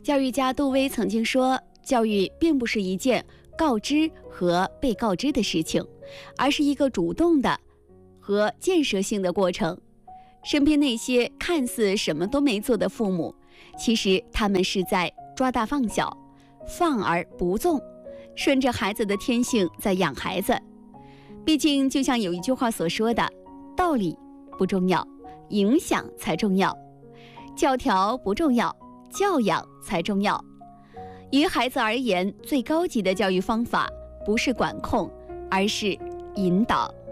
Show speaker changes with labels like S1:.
S1: 教育家杜威曾经说，教育并不是一件告知和被告知的事情，而是一个主动的和建设性的过程。身边那些看似什么都没做的父母，其实他们是在抓大放小，放而不纵，顺着孩子的天性在养孩子。毕竟就像有一句话所说的，道理不重要，影响才重要；教条不重要，教养才重要。于孩子而言，最高级的教育方法不是管控，而是引导。